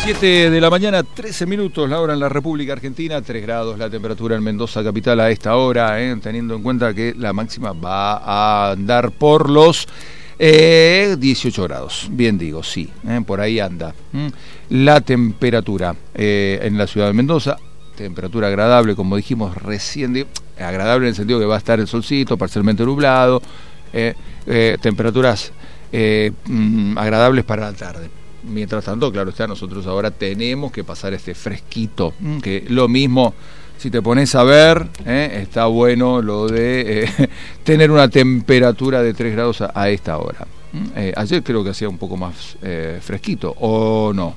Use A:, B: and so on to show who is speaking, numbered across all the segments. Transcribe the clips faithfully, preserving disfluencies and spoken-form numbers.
A: siete de la mañana, trece minutos, la hora en la República Argentina, tres grados la temperatura en Mendoza capital a esta hora, eh, teniendo en cuenta que la máxima va a andar por los eh, dieciocho grados, bien digo, sí, eh, por ahí anda. ¿Mm? La temperatura eh, en la ciudad de Mendoza, temperatura agradable, como dijimos recién, de, agradable en el sentido que va a estar el solcito, parcialmente nublado, eh, eh, temperaturas eh, mm, agradables para la tarde. Mientras tanto, claro está, nosotros ahora tenemos que pasar este fresquito, que lo mismo, si te pones a ver, eh, está bueno lo de eh, tener una temperatura de tres grados a, a esta hora. Eh, ayer creo que hacía un poco más eh, fresquito, ¿o no?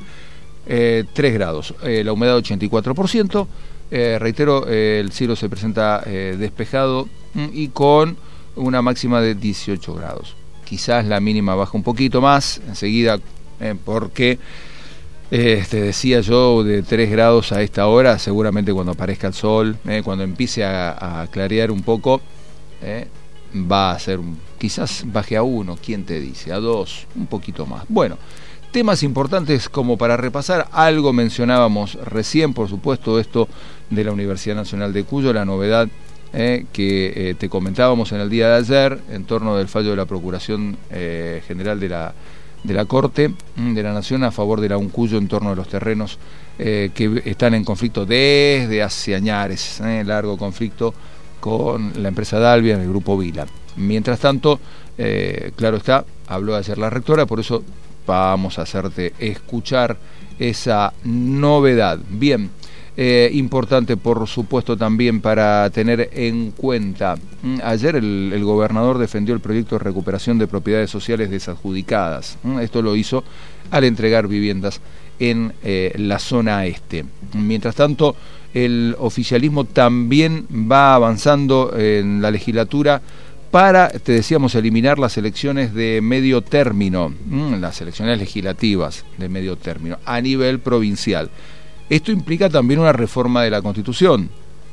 A: Eh, tres grados, eh, la humedad ochenta y cuatro por ciento, eh, reitero, eh, el cielo se presenta eh, despejado y con una máxima de dieciocho grados. Quizás la mínima baja un poquito más, enseguida... Eh, porque eh, te decía yo de tres grados a esta hora, seguramente cuando aparezca el sol, eh, cuando empiece a, a clarear un poco, eh, va a ser, un, quizás baje a uno, ¿quién te dice? A dos, un poquito más. Bueno, temas importantes como para repasar, algo mencionábamos recién, por supuesto, esto de la Universidad Nacional de Cuyo, la novedad eh, que eh, te comentábamos en el día de ayer, en torno del fallo de la Procuración eh, General de la de la Corte de la Nación a favor de la UNCUYO en torno de los terrenos eh, que están en conflicto desde hace añares, eh, largo conflicto con la empresa Dalvia, el grupo Vila. Mientras tanto, eh, claro está, habló ayer la rectora, por eso vamos a hacerte escuchar esa novedad. Bien, eh, importante por supuesto también para tener en cuenta. Ayer el, el gobernador defendió el proyecto de recuperación de propiedades sociales desadjudicadas. Esto lo hizo al entregar viviendas en eh, la zona este. Mientras tanto, el oficialismo también va avanzando en la legislatura para, te decíamos, eliminar las elecciones de medio término, las elecciones legislativas de medio término a nivel provincial. Esto implica también una reforma de la Constitución.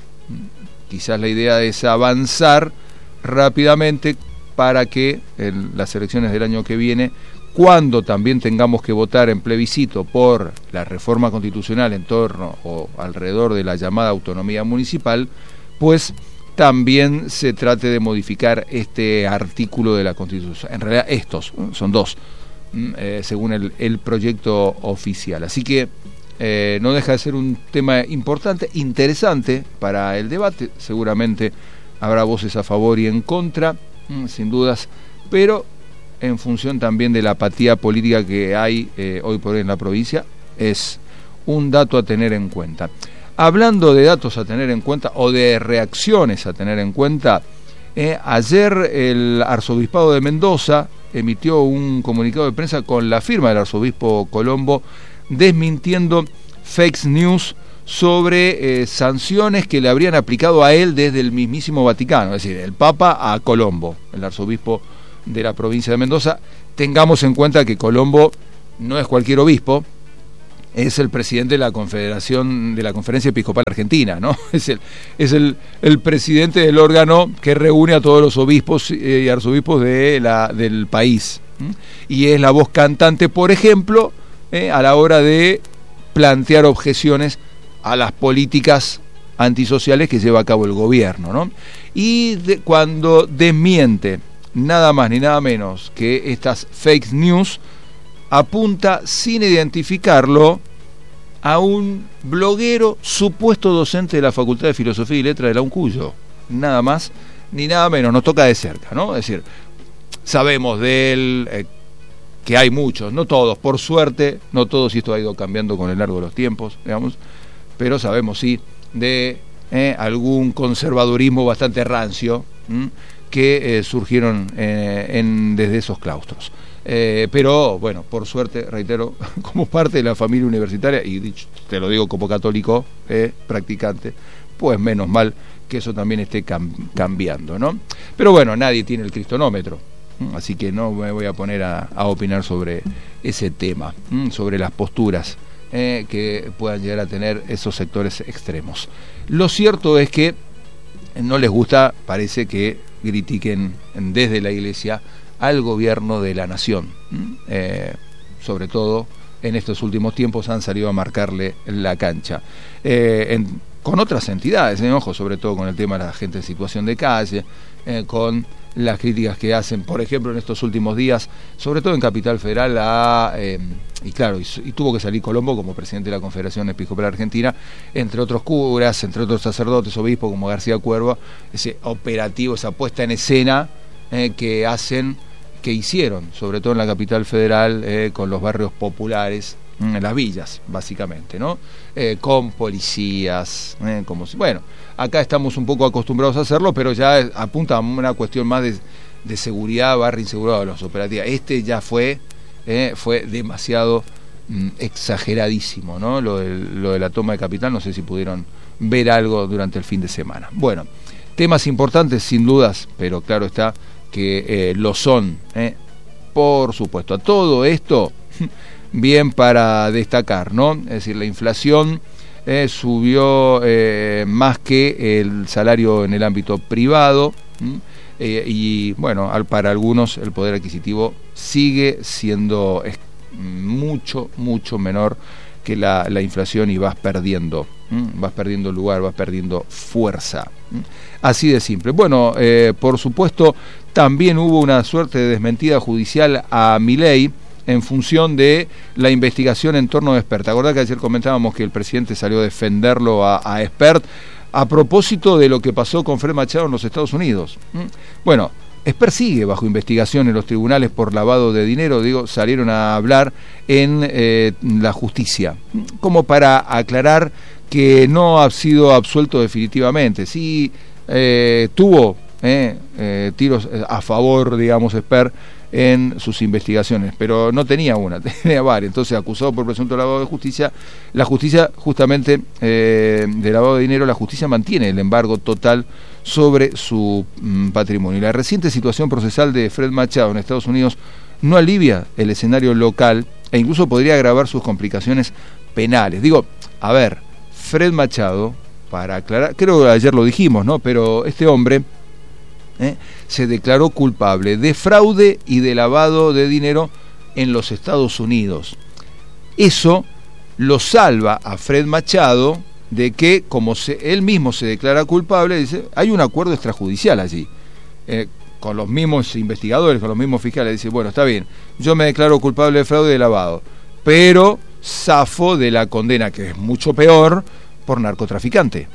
A: Quizás la idea es avanzar rápidamente para que en las elecciones del año que viene, cuando también tengamos que votar en plebiscito por la reforma constitucional en torno o alrededor de la llamada autonomía municipal, pues también se trate de modificar este artículo de la Constitución. En realidad estos, son dos, eh, según el, el proyecto oficial. Así que Eh, no deja de ser un tema importante, interesante para el debate. Seguramente habrá voces a favor y en contra, sin dudas, pero en función también de la apatía política que hay eh, hoy por hoy en la provincia, es un dato a tener en cuenta. Hablando de datos a tener en cuenta o de reacciones a tener en cuenta, eh, ayer el arzobispado de Mendoza emitió un comunicado de prensa con la firma del arzobispo Colombo, desmintiendo fake news sobre eh, sanciones que le habrían aplicado a él desde el mismísimo Vaticano, es decir, el Papa a Colombo, el arzobispo de la provincia de Mendoza. Tengamos en cuenta que Colombo no es cualquier obispo, es el presidente de la Confederación de la Conferencia Episcopal Argentina, ¿no? Es el, es el, el presidente del órgano que reúne a todos los obispos eh, y arzobispos de la, del país, ¿sí? Y es la voz cantante, por ejemplo, Eh, a la hora de plantear objeciones a las políticas antisociales que lleva a cabo el gobierno, ¿no? Y de, cuando desmiente nada más ni nada menos que estas fake news, apunta sin identificarlo a un bloguero supuesto docente de la Facultad de Filosofía y Letras de la UNCUYO. Nada más ni nada menos, nos toca de cerca, ¿no? Es decir, sabemos de él, eh, que hay muchos, no todos, por suerte, no todos, y esto ha ido cambiando con el largo de los tiempos, digamos, pero sabemos sí de eh, algún conservadurismo bastante rancio ¿m? que eh, surgieron eh, en, desde esos claustros. Eh, pero, bueno, por suerte, reitero, como parte de la familia universitaria, y dicho, te lo digo como católico eh, practicante, pues menos mal que eso también esté cam- cambiando, ¿no? Pero bueno, nadie tiene el cristonómetro. Así que no me voy a poner a, a opinar sobre ese tema, sobre las posturas eh, que puedan llegar a tener esos sectores extremos. Lo cierto es que no les gusta, parece que critiquen desde la Iglesia al gobierno de la nación, eh, sobre todo en estos últimos tiempos han salido a marcarle la cancha. Eh, en, con otras entidades, eh, ojo, sobre todo con el tema de la gente en situación de calle, eh, con las críticas que hacen, por ejemplo, en estos últimos días, sobre todo en Capital Federal, a, eh, y claro, y, y tuvo que salir Colombo como presidente de la Confederación Episcopal Argentina, entre otros curas, entre otros sacerdotes, obispos como García Cuervo, ese operativo, esa puesta en escena eh, que hacen, que hicieron, sobre todo en la Capital Federal, eh, con los barrios populares, en las villas, básicamente, ¿no? Eh, con policías, eh, como si, bueno, acá estamos un poco acostumbrados a hacerlo, pero ya apunta a una cuestión más de, de seguridad, barra inseguridad de los operativos. Este ya fue, eh, fue demasiado mm, exageradísimo, ¿no? Lo de, lo de la toma de Capital, no sé si pudieron ver algo durante el fin de semana. Bueno, temas importantes sin dudas, pero claro está que eh, lo son, eh, por supuesto. A todo esto, bien para destacar, ¿no? Es decir, la inflación eh, subió eh, más que el salario en el ámbito privado, eh, y bueno, al, para algunos el poder adquisitivo sigue siendo es, mucho, mucho menor que la, la inflación y vas perdiendo, ¿m? vas perdiendo lugar, vas perdiendo fuerza. ¿m? Así de simple. Bueno, eh, por supuesto, también hubo una suerte de desmentida judicial a Milei en función de la investigación en torno a Spert. ¿Te acordás que ayer comentábamos que el presidente salió a defenderlo a, a Spert a propósito de lo que pasó con Fred Machado en los Estados Unidos? ¿m? Bueno, Spert sigue bajo investigación en los tribunales por lavado de dinero, digo, salieron a hablar en eh, la justicia, como para aclarar que no ha sido absuelto definitivamente. Sí eh, tuvo eh, eh, tiros a favor, digamos, Spert en sus investigaciones, pero no tenía una, tenía varias. Entonces, acusado por presunto lavado de justicia, la justicia, justamente, eh, de lavado de dinero, la justicia mantiene el embargo total sobre su mm, patrimonio. Y la reciente situación procesal de Fred Machado en Estados Unidos no alivia el escenario local e incluso podría agravar sus complicaciones penales. Digo, a ver, Fred Machado, para aclarar, creo que ayer lo dijimos, ¿no? Pero este hombre ¿eh? se declaró culpable de fraude y de lavado de dinero en los Estados Unidos. Eso lo salva a Fred Machado de que, como se, él mismo se declara culpable, dice, hay un acuerdo extrajudicial allí, eh, con los mismos investigadores, con los mismos fiscales, dice, bueno, está bien, yo me declaro culpable de fraude y de lavado, pero zafo de la condena, que es mucho peor, por narcotraficante,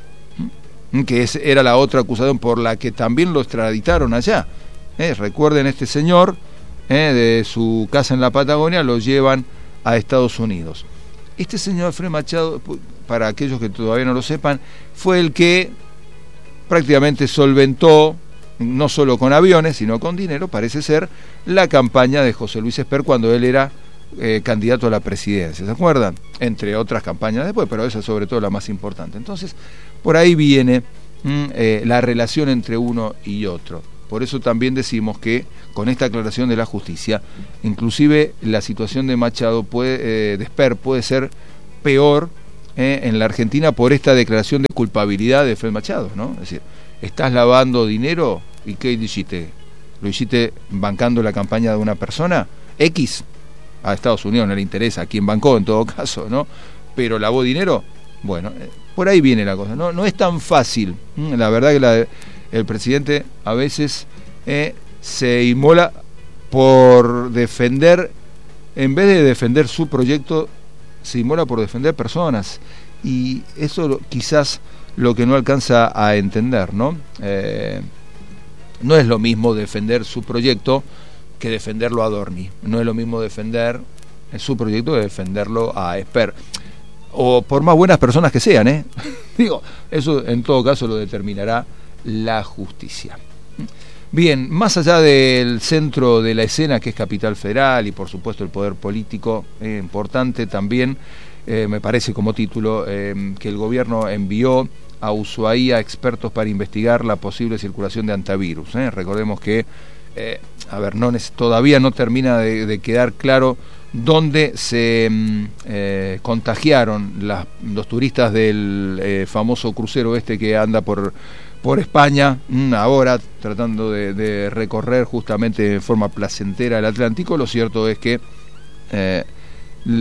A: que es, era la otra acusación por la que también lo extraditaron allá. Eh, recuerden, este señor, eh, de su casa en la Patagonia, lo llevan a Estados Unidos. Este señor Fred Machado, para aquellos que todavía no lo sepan, fue el que prácticamente solventó, no solo con aviones, sino con dinero, parece ser, la campaña de José Luis Spert cuando él era eh, candidato a la presidencia, ¿se acuerdan? Entre otras campañas después, pero esa es sobre todo la más importante. Entonces, por ahí viene mm, eh, la relación entre uno y otro. Por eso también decimos que con esta aclaración de la justicia, inclusive la situación de Machado puede, eh, de Spert puede ser peor eh, en la Argentina por esta declaración de culpabilidad de Fred Machado, ¿no? Es decir, estás lavando dinero y ¿qué hiciste? ¿Lo hiciste bancando la campaña de una persona? X, a Estados Unidos no le interesa a quién bancó en todo caso, ¿no? Pero lavó dinero, bueno, eh, por ahí viene la cosa, ¿no? No es tan fácil, la verdad que la... El presidente a veces eh, se inmola por defender, en vez de defender su proyecto, se inmola por defender personas. Y eso quizás lo que no alcanza a entender, ¿no? Eh, no es lo mismo defender su proyecto que defenderlo a Dorni. No es lo mismo defender su proyecto que defenderlo a Spert. O por más buenas personas que sean, ¿eh? Digo, eso en todo caso lo determinará la justicia. Bien, más allá del centro de la escena que es Capital Federal y por supuesto el poder político, eh, importante también, eh, me parece como título, eh, que el gobierno envió a Ushuaia expertos para investigar la posible circulación de antivirus. Eh. Recordemos que, eh, a ver, no, todavía no termina de, de quedar claro dónde se eh, contagiaron las, los turistas del eh, famoso crucero este que anda por por España, ahora tratando de, de recorrer justamente de forma placentera el Atlántico. Lo cierto es que eh,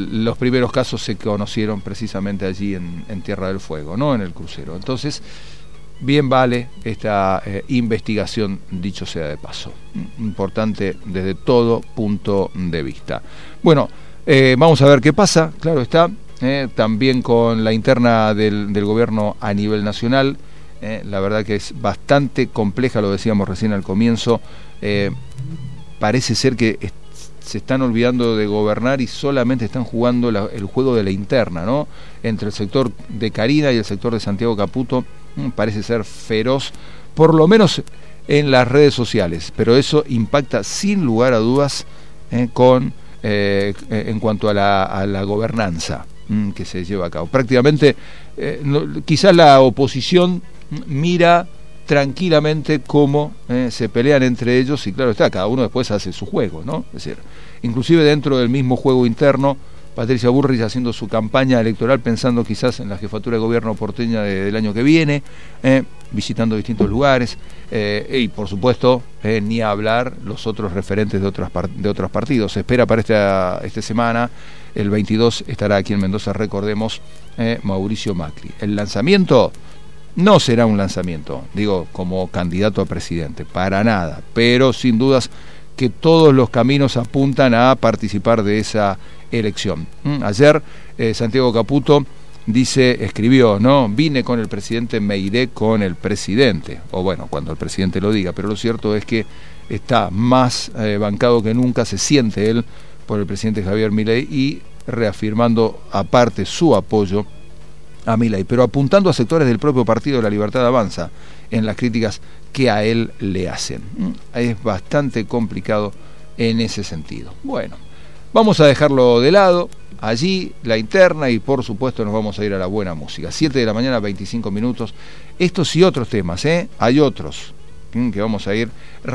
A: los primeros casos se conocieron precisamente allí en, en Tierra del Fuego, ¿no? En el crucero. Entonces, bien vale esta eh, investigación, dicho sea de paso. Importante desde todo punto de vista. Bueno, eh, vamos a ver qué pasa, claro está, eh, también con la interna del, del gobierno a nivel nacional. Eh, la verdad que es bastante compleja, lo decíamos recién al comienzo. Eh, parece ser que est- se están olvidando de gobernar y solamente están jugando la, el juego de la interna, ¿no? Entre el sector de Carina y el sector de Santiago Caputo, mmm, parece ser feroz, por lo menos en las redes sociales, pero eso impacta sin lugar a dudas eh, con eh, en cuanto a la, a la gobernanza mmm, que se lleva a cabo. Prácticamente, eh, no, quizás la oposición mira tranquilamente cómo eh, se pelean entre ellos y claro está, cada uno después hace su juego, ¿no? Es decir, inclusive dentro del mismo juego interno, Patricia Bullrich haciendo su campaña electoral pensando quizás en la jefatura de gobierno porteña de, del año que viene, eh, visitando distintos lugares, eh, y por supuesto, eh, ni hablar los otros referentes de, otras par- de otros partidos. Se espera para esta, esta semana, el veintidós estará aquí en Mendoza, recordemos, eh, Mauricio Macri. El lanzamiento no será un lanzamiento, digo, como candidato a presidente, para nada, pero sin dudas que todos los caminos apuntan a participar de esa elección. ¿Mm? Ayer eh, Santiago Caputo dice, escribió, ¿no? Vine con el presidente, me iré con el presidente, o bueno, cuando el presidente lo diga, pero lo cierto es que está más eh, bancado que nunca, se siente él por el presidente Javier Milei y reafirmando aparte su apoyo a Milei, pero apuntando a sectores del propio Partido de la Libertad Avanza en las críticas que a él le hacen. Es bastante complicado en ese sentido. Bueno, vamos a dejarlo de lado, allí la interna y por supuesto nos vamos a ir a la buena música. siete de la mañana, veinticinco minutos. Estos y otros temas, ¿eh? Hay otros ¿eh? que vamos a ir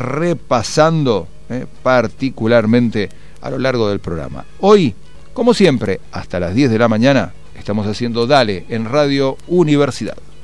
A: repasando ¿eh? particularmente a lo largo del programa. Hoy, como siempre, hasta las diez de la mañana, estamos haciendo Dale en Radio Universidad.